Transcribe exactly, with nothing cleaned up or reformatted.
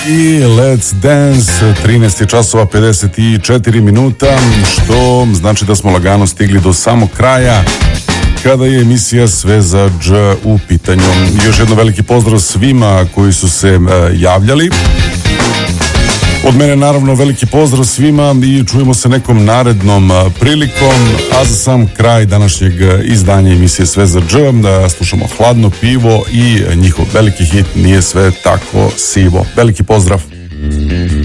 I Let's Dance, trinaest časova pedeset četiri minuta, što znači da smo lagano stigli do samog kraja kada je emisija Sve za dž u pitanju. Još jedno veliki pozdrav svima koji su se javljali. Od mene naravno veliki pozdrav svima i čujemo se nekom narednom prilikom, a za sam kraj današnjeg izdanja emisije Sve za dž da slušamo Hladno pivo i njihov veliki hit Nije sve tako sivo. Veliki pozdrav.